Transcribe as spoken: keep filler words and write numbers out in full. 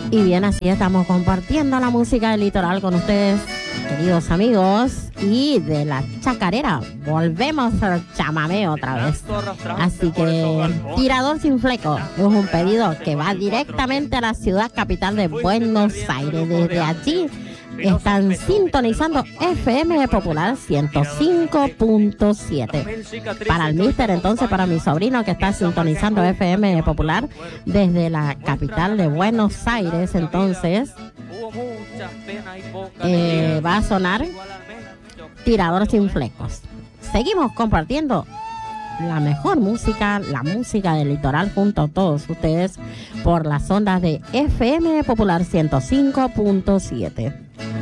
Y bien, así estamos compartiendo la música del litoral con ustedes, queridos amigos. Y de la chacarera volvemos al chamamé otra vez. Así que Tirador sin Fleco es un pedido que va directamente a la ciudad capital de Buenos Aires. Desde allí están sintonizando F M Popular ciento cinco punto siete. Para el mister, entonces, para mi sobrino que está sintonizando F M Popular desde la capital de Buenos Aires, entonces eh, va a sonar Tirador sin Flecos. Seguimos compartiendo la mejor música, la música del litoral junto a todos ustedes por las ondas de F M Popular ciento cinco punto siete.